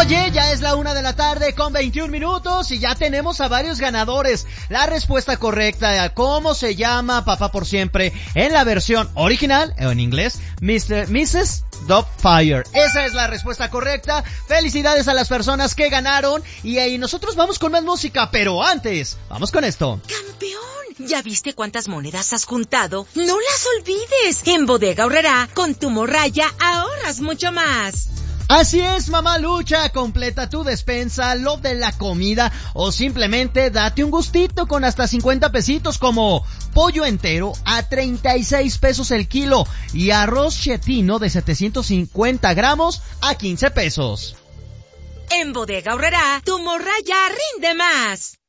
Oye, ya es la 1:00 con 21 minutos y ya tenemos a varios ganadores. La respuesta correcta a cómo se llama Papá por Siempre en la versión original, o en inglés, Mrs. Doubtfire. Esa es la respuesta correcta. Felicidades a las personas que ganaron. Y ahí nosotros vamos con más música, pero antes, vamos con esto. ¡Campeón! ¿Ya viste cuántas monedas has juntado? ¡No las olvides! En Bodega Aurrerá, con tu morralla ahorras mucho más. Así es, mamá Lucha, completa tu despensa, lo de la comida o simplemente date un gustito con hasta 50 pesitos como pollo entero a 36 pesos el kilo y arroz chetino de 750 gramos a 15 pesos. En Bodega Aurrerá, tu morralla rinde más.